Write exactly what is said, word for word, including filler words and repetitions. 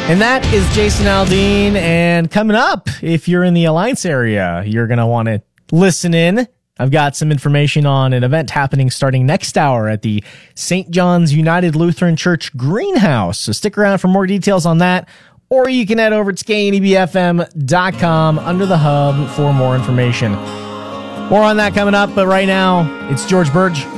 And that is Jason Aldean. And coming up, if you're in the Alliance area, you're going to want to listen in. I've got some information on an event happening starting next hour at the Saint John's United Lutheran Church Greenhouse. So stick around for more details on that. Or you can head over to K N E B F M dot com under the hub for more information. More on that coming up, but right now, it's George Burge.